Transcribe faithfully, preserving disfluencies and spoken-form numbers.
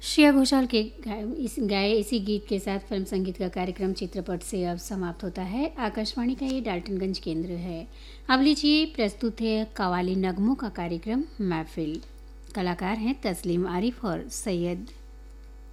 श्रेया घोषाल के गाए इस गाए इसी गीत के साथ फिल्म संगीत का कार्यक्रम चित्रपट से अब समाप्त होता है। आकाशवाणी का ये डाल्टनगंज केंद्र है। अब लीजिए प्रस्तुत है कवाली नगमों का कार्यक्रम महफिल। कलाकार हैं तस्लीम आरिफ और सैयद